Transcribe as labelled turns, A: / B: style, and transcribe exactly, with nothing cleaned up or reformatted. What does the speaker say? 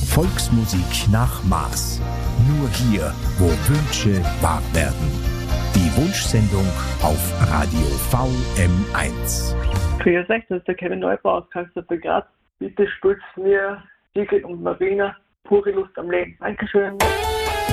A: Volksmusik nach Maß. Nur hier, wo Wünsche wahr werden. Die Wunschsendung auf Radio V M eins.
B: Grüß euch, das ist der Kevin Neubauer aus Karlsruhe Graz. Bitte stutzt mir Sigrid und Marina pure Lust am Leben. Dankeschön.